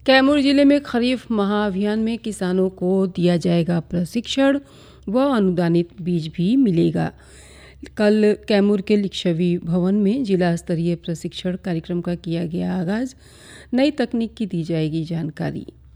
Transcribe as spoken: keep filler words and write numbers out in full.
कैमूर जिले में खरीफ महाअभियान में किसानों को दिया जाएगा प्रशिक्षण व अनुदानित बीज भी मिलेगा। कल कैमूर के लिच्छवी भवन में जिला स्तरीय प्रशिक्षण कार्यक्रम का किया गया आगाज। नई तकनीक की दी जाएगी जानकारी।